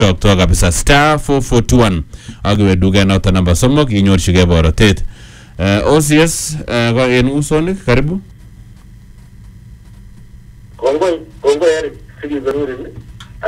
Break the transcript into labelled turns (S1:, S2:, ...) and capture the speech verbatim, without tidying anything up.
S1: Doktor kabisa star four four two one akiwe duka nota namba somok inyorchigei borotet. Uh, O C S uh, kwa en usonik karibu.
S2: Kongoi, kongoi Eric, sigi zaruri.